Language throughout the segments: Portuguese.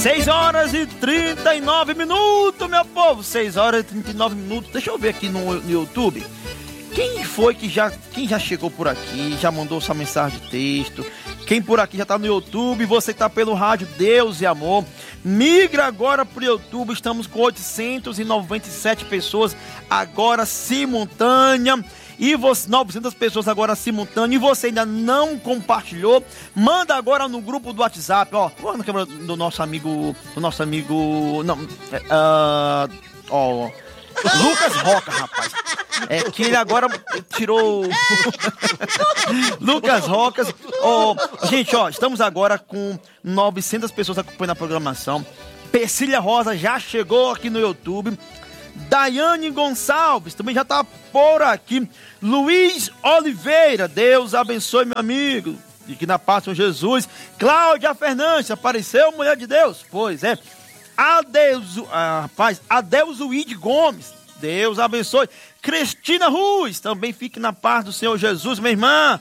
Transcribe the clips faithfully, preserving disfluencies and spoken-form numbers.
seis horas e trinta e nove minutos, meu povo. seis horas e trinta e nove minutos. Deixa eu ver aqui no, no YouTube. Quem foi que já, quem já chegou por aqui, já mandou sua mensagem de texto? Quem por aqui já tá no YouTube, você tá pelo rádio Deus e Amor. Migra agora pro YouTube, estamos com oitocentas e noventa e sete pessoas agora simultânea. E você, novecentas pessoas agora simultâneo, e você ainda não compartilhou, manda agora no grupo do WhatsApp, ó, na câmera do nosso amigo, do nosso amigo, não, uh, ó, Lucas Roca, rapaz, é que ele agora tirou, Lucas Rocas, ó, gente, ó, estamos agora com novecentas pessoas acompanhando a programação, Persília Rosa já chegou aqui no YouTube, Daiane Gonçalves também já tá por aqui. Luiz Oliveira, Deus abençoe, meu amigo. Fique na paz com Jesus. Cláudia Fernandes, apareceu, mulher de Deus? Pois é. Adeus, ah, rapaz, Adeus Uide Gomes, Deus abençoe. Cristina Ruiz, também fique na paz do Senhor Jesus, minha irmã.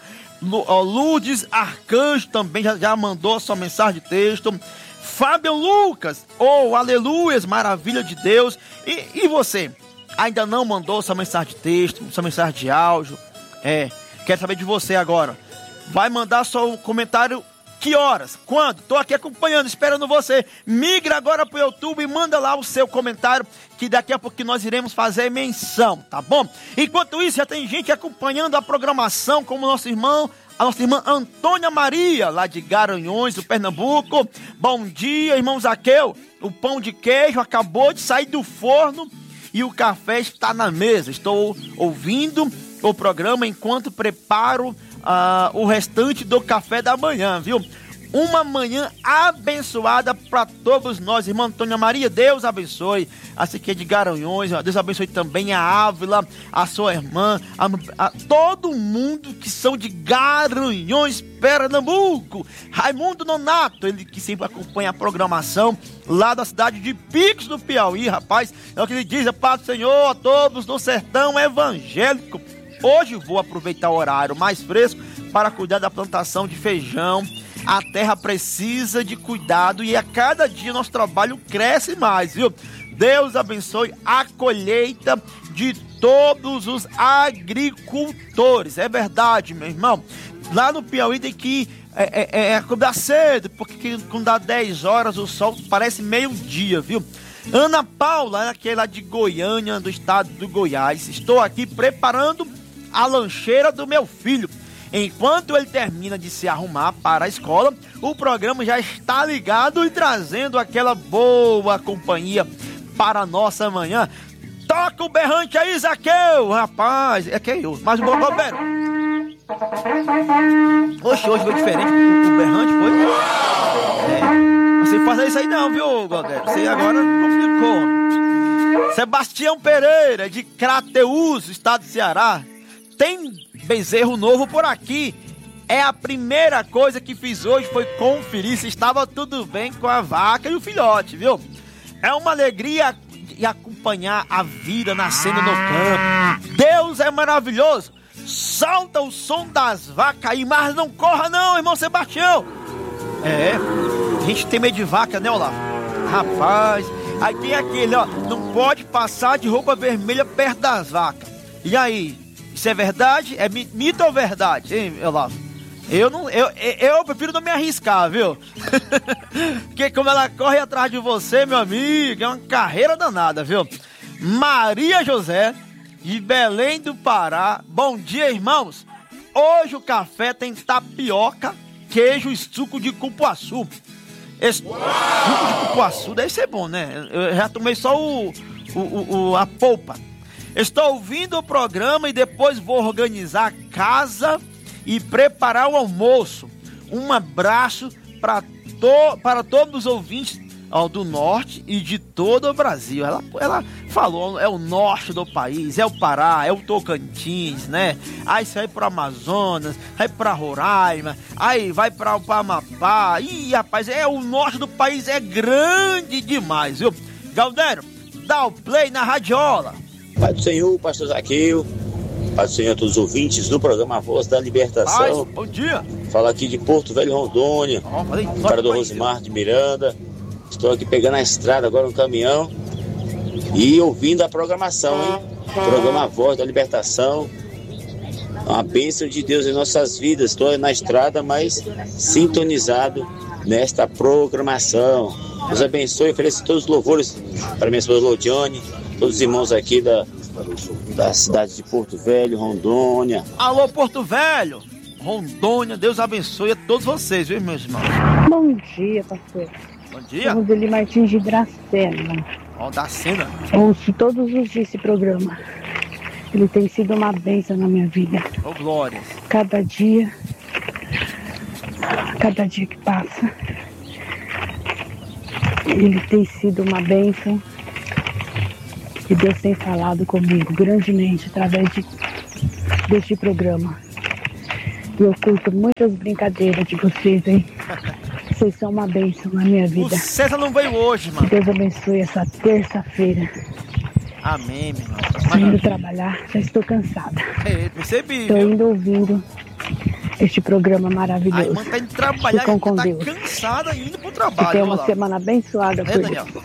Lourdes Arcanjo também já, já mandou sua mensagem de texto. Fábio Lucas, oh, aleluias, maravilha de Deus. E, e você, ainda não mandou sua mensagem de texto, sua mensagem de áudio? É, quero saber de você agora. Vai mandar seu comentário, que horas? Quando? Tô aqui acompanhando, esperando você. Migra agora pro YouTube e manda lá o seu comentário, que daqui a pouco nós iremos fazer menção, tá bom? Enquanto isso, já tem gente acompanhando a programação, como nosso irmão, a nossa irmã Antônia Maria, lá de Garanhuns, do Pernambuco. Bom dia, irmão Zaqueu. O pão de queijo acabou de sair do forno e o café está na mesa. Estou ouvindo o programa enquanto preparo uh, o restante do café da manhã, viu? Uma manhã abençoada para todos nós, irmã Antônia Maria. Deus abençoe a Siqueira de Garanhuns. Deus abençoe também a Ávila, a sua irmã, a, a todo mundo que são de Garanhuns, Pernambuco. Raimundo Nonato, ele que sempre acompanha a programação lá da cidade de Picos do Piauí, rapaz. É o que ele diz: a paz do Senhor a todos do sertão evangélico. Hoje vou aproveitar o horário mais fresco para cuidar da plantação de feijão. A terra precisa de cuidado e a cada dia nosso trabalho cresce mais, viu? Deus abençoe a colheita de todos os agricultores. É verdade, meu irmão. Lá no Piauí tem que é, é, é, acordar cedo, porque quando dá dez horas o sol parece meio-dia, viu? Ana Paula, aquela de Goiânia, do estado do Goiás. Estou aqui preparando a lancheira do meu filho. Enquanto ele termina de se arrumar para a escola, o programa já está ligado e trazendo aquela boa companhia para a nossa manhã. Toca o berrante aí, Zaqueu! Rapaz, é que é eu, mas o Goberto. Oxe, hoje foi diferente o, o berrante, foi? É, você faz isso aí não, viu, Goberto? Você agora complicou. Sebastião Pereira, de Crateús, estado do Ceará. Tem bezerro novo por aqui. É a primeira coisa que fiz hoje foi conferir se estava tudo bem com a vaca e o filhote, viu? É uma alegria de acompanhar a vida nascendo no campo. Deus é maravilhoso. Solta o som das vacas aí, mas não corra não, irmão Sebastião. É, a gente tem medo de vaca, né, Olavo? Rapaz, aí tem aquele, ó, não pode passar de roupa vermelha perto das vacas. E aí? Isso é verdade? É mito ou verdade, hein, Olavo? Eu não, eu, eu prefiro não me arriscar, viu? Porque como ela corre atrás de você, meu amigo, é uma carreira danada, viu? Maria José, de Belém do Pará. Bom dia, irmãos. Hoje o café tem tapioca, queijo e suco de cupuaçu. Esse suco de cupuaçu deve ser bom, né? Eu já tomei só o, o, o, a polpa. Estou ouvindo o programa e depois vou organizar a casa e preparar o almoço. Um abraço para to, para todos os ouvintes ó, do norte e de todo o Brasil. Ela, ela falou, é o norte do país, é o Pará, é o Tocantins, né? Aí você vai para o Amazonas, vai para Roraima, aí vai para o Amapá. Ih, rapaz, é o norte do país, é grande demais, viu? Galdério, dá o play na radiola. Pai do Senhor, pastor Zaqueu, Pai do Senhor a todos os ouvintes do programa Voz da Libertação. Pai, bom dia. Fala aqui de Porto Velho, Rondônia, oh, falei, cara do Rosimar de Miranda. Estou aqui pegando a estrada agora no caminhão e ouvindo a programação, hein? Programa Voz da Libertação. Uma bênção de Deus em nossas vidas. Estou na estrada, mas sintonizado nesta programação. Deus abençoe e ofereça todos os louvores para minha esposa Lodiane, todos os irmãos aqui da, da cidade de Porto Velho, Rondônia. Alô, Porto Velho, Rondônia, Deus abençoe a todos vocês, viu, meus irmãos? Bom dia, pastor. Bom dia. Somos Eli Martins de Dracena. Ó, da cena. Ouço todos os dias esse programa. Ele tem sido uma bênção na minha vida. Ô, glórias. Cada dia, cada dia que passa, ele tem sido uma bênção. E Deus tem falado comigo grandemente através de, deste programa. E eu curto muitas brincadeiras de vocês, hein? Vocês são uma bênção na minha vida. O César não veio hoje, mano. Deus abençoe essa terça-feira. Amém, meu irmão. Estou indo trabalhar, já estou cansada. É, percebi, Estou viu? indo ouvindo este programa A maravilhoso. irmã tá indo trabalhar, Ficam e com tá Deus. cansada e indo pro Que trabalho. tenha Olha uma lá. semana abençoada É, por Daniel. Deus.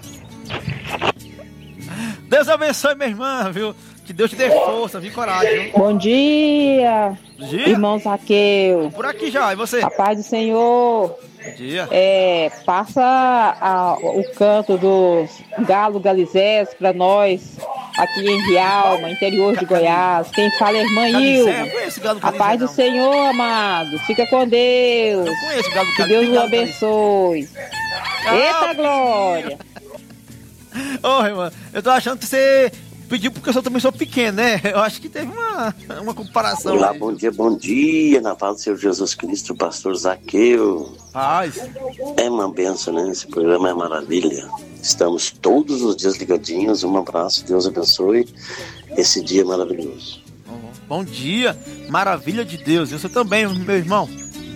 Deus abençoe, minha irmã, viu? Que Deus te dê força, viu? Coragem, viu? Bom dia, Bom dia. irmão Zaqueu. Por aqui já, e você? A paz do Senhor. Bom dia. É, passa a- o canto dos Galo Galizés para nós, aqui em Rialma, interior de Goiás. Quem fala é a irmã Galizé, eu Ilma. conheço o Galo A Galizé, paz do não. Senhor, amado. Fica com Deus. Eu conheço o Galo Que Galizé. Deus Tem o Galo Galizé. abençoe. Eita glória. Ô, irmã, eu tô achando que você pediu porque eu só também sou pequeno, né? Eu acho que teve uma, uma comparação. Olá, aí. bom dia, bom dia, na paz do Senhor Jesus Cristo, pastor Zaqueu. Paz. É uma benção, né? Esse programa é maravilha. Estamos todos os dias ligadinhos. Um abraço, Deus abençoe esse dia maravilhoso. Bom dia, maravilha de Deus. Você também, meu irmão.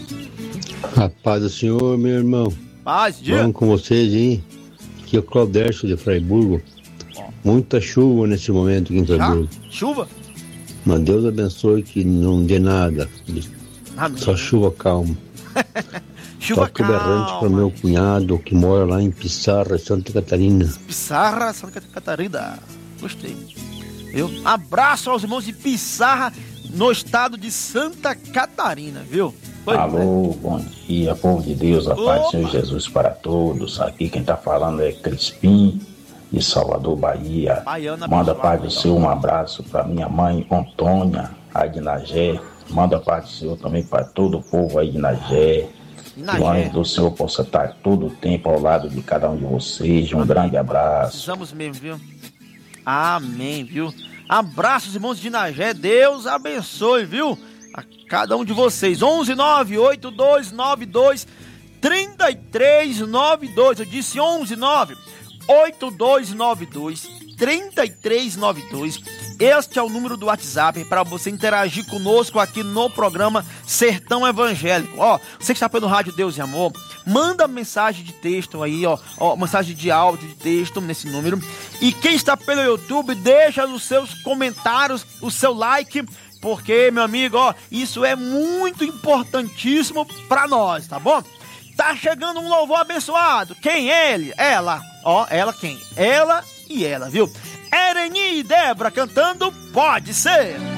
A paz do Senhor, meu irmão. Paz, dia. Bom com vocês, hein? Aqui é o Claudércio de Fraiburgo. Muita chuva nesse momento aqui em Já? Fraiburgo. Chuva? Mas Deus abençoe que não dê nada. Amém. Só chuva calma. Chuva Toque berrante para calma. meu cunhado que mora lá em Pissarra, Santa Catarina. Pissarra, Santa Catarina. Gostei. Viu? Abraço aos irmãos de Pissarra, no estado de Santa Catarina, viu? Pois é. Alô, bom dia, povo de Deus, a paz do Opa. Senhor Jesus para todos. Aqui quem tá falando é Crispim, de Salvador, Bahia. Baiana Manda a abençoada, paz do legal. Senhor, um abraço para minha mãe Antônia, aí de Nagé. Manda a paz do Senhor também para todo o povo aí de Nagé. Que o Nagé. anjo do Senhor possa estar todo o tempo ao lado de cada um de vocês. Um grande abraço. Precisamos mesmo, viu? Amém, viu? Abraços, irmãos de Nagé. Deus abençoe, viu? A cada um de vocês. onze nove oito dois nove dois três três nove dois. Eu disse onze nove oito dois nove dois três três nove dois. Este é o número do WhatsApp para você interagir conosco aqui no programa Sertão Evangélico. Ó, você que está pelo Rádio Deus e Amor, manda mensagem de texto aí, ó, ó, mensagem de áudio, de texto nesse número. E quem está pelo YouTube, deixa os seus comentários, o seu like, porque, meu amigo, ó, isso é muito importantíssimo para nós, tá bom? Tá chegando um louvor abençoado. Quem é ele? Ela. Ó, ela quem? Ela e ela, viu? Ereni e Débora cantando Pode Ser.